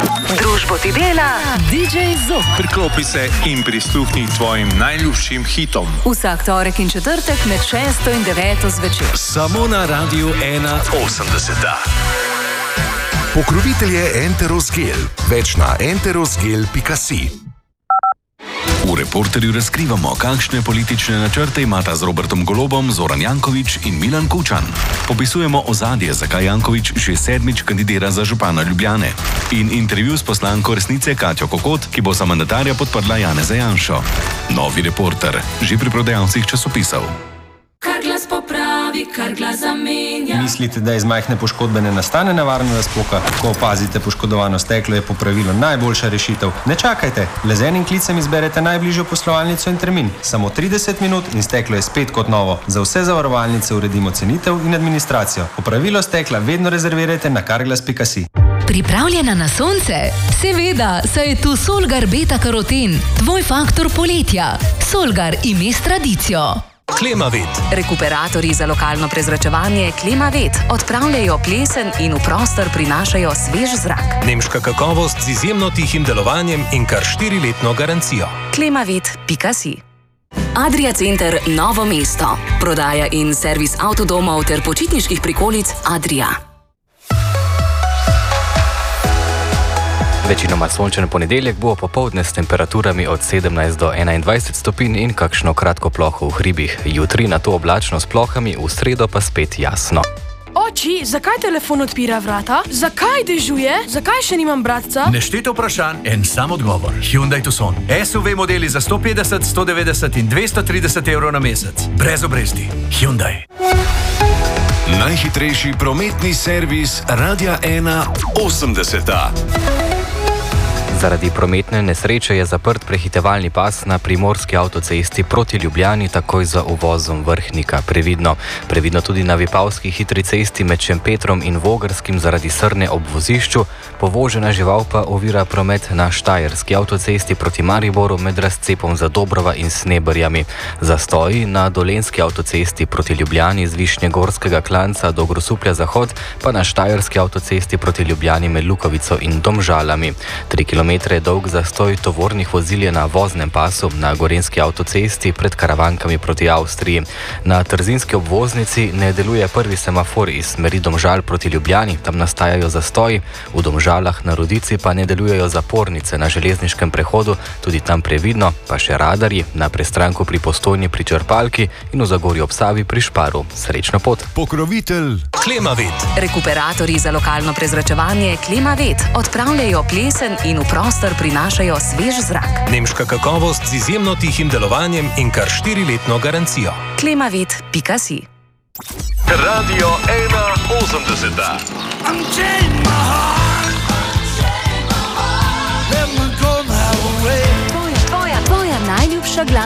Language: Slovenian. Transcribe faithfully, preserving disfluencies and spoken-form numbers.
Družbo ti dela D J Zop. Priklopi se in prisluhni tvojim najljubšim hitom. Vsak torek in četrtek med šesto in deveto zvečer. Samo na Radiu ena osemdeset. Pokrovitelj je Enterosgel. Več na enterosgel pika si. V Reporterju razkrivamo, kakšne politične načrte imata z Robertom Golobom Zoran Janković in Milan Kučan. Popisujemo ozadje, zakaj Janković že sedmič kandidira za župana Ljubljane. In intervju s poslanko Resnice Katjo Kokot, ki bo za mandatarja podprla Janeza Janšo. Novi Reporter, že pri prodajalcih časopisov. Kar glas popravi, kar glas zamenja. Mislite, da iz majhne poškodbe ne nastane nevarna razpoka? Ko opazite poškodovano steklo, je popravilo najboljša rešitev. Ne čakajte, le z enim klicem izberete najbližjo poslovalnico in termin. Samo trideset minut in steklo je spet kot novo. Za vse zavarovalnice uredimo cenitev in administracijo. Popravilo stekla vedno rezervirajte na karglas pika si. Pripravljena na sonce? Seveda, saj je tu Solgar Beta Karoten, tvoj faktor poletja. Solgar ime s tradicijo. Klimavet. Rekuperatorji za lokalno prezračevanje Klimavet odpravljajo plesen in v prostor prinašajo svež zrak. Nemška kakovost z izjemno tihim delovanjem in kar štiriletno garancijo. klimavet pika si. Adria Center Novo mesto. Prodaja in servis avtodomov ter počitniških prikolic Adria. Večinoma sončen ponedeljek bo popoldne s temperaturami od sedemnajst do enaindvajset stopinj in kakšno kratko ploho v hribih. Jutri na to oblačno s plohami, v sredo pa spet jasno. Oči, zakaj telefon odpira vrata? Zakaj dežuje? Zakaj še nimam bratca? Nešteto vprašanj, en sam odgovor. Hyundai Tucson. S U V modeli za sto petdeset, sto devetdeset in dvesto trideset evrov na mesec. Brez obresti. Hyundai. Najhitrejši prometni servis Radia ena osemdeset. Zaradi prometne nesreče je zaprt prehitevalni pas na primorski avtocesti proti Ljubljani takoj za uvozom Vrhnika. Previdno. Previdno tudi na vipavski hitri cesti med Šempetrom in Vogrskim zaradi srne ob vozišču. Povožena žival pa ovira promet na štajerski avtocesti proti Mariboru med razcepom za Dobrova in Sneberjami. Zastoji na dolenski avtocesti proti Ljubljani z Višnjegorskega klanca do Grosuplja Zahod, pa na štajerski avtocesti proti Ljubljani med Lukovico in Domžalami. Tri kilometre je dolg zastoj tovornih vozil je na voznem pasu na gorenski avtocesti pred Karavankami proti Avstriji. Na trzinski obvoznici ne deluje prvi semafor iz smeri Domžal proti Ljubljani, tam nastajajo zastoji. V Domžalah na Rodici pa ne delujejo zapornice na železniškem prehodu, tudi tam previdno, pa še radarji na prestranku pri Postojni pri Črpalki in v Zagorju ob Savi pri Šparu. Srečno pot. Pokrovitelj Klimavet. Rekuperatorji za lokalno prezračevanje Klimavet odpravljajo plesen in v prostor prinašajo svež zrak. Nemška kakovost z izjemno tihim delovanjem in kar štiriletno garancijo. klimavet pika si. Radio ena osemdeset. Tvoja, tvoja najljubša glasba.